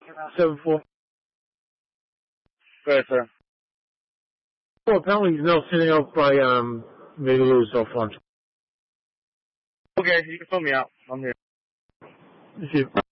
7-4. Go ahead, sir. Oh, apparently he's now sitting out by, Megaloo's front. Okay, you can fill me out. I'm here. Thank you.